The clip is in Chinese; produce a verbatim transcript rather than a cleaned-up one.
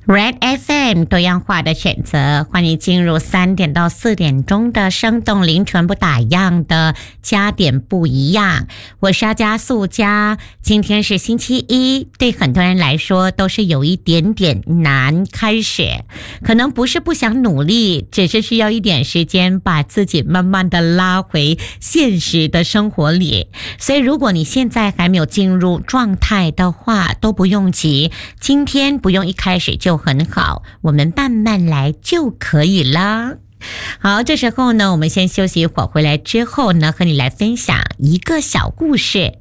Red F M 多样化的选择，欢迎进入三点到四点钟的生动零全不打烊的加点不一样。我是阿加素佳，今天是星期一，对很多人来说都是有一点点难开始，可能不是不想努力，只是需要一点时间把自己慢慢的拉回现实的生活里。所以如果你现在还没有进入状态的话，都不用急，今天不用一开始就很好，我们慢慢来就可以了。好，这时候呢，我们先休息一会儿，回来之后呢，和你来分享一个小故事。